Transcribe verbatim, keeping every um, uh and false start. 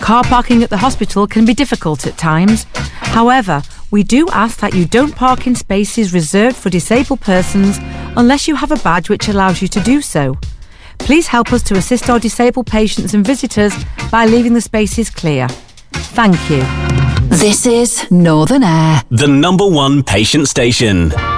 Car parking at the hospital can be difficult at times. However, we do ask that you don't park in spaces reserved for disabled persons unless you have a badge which allows you to do so. Please help us to assist our disabled patients and visitors by leaving the spaces clear. Thank you. This is Northern Air, the number one patient station.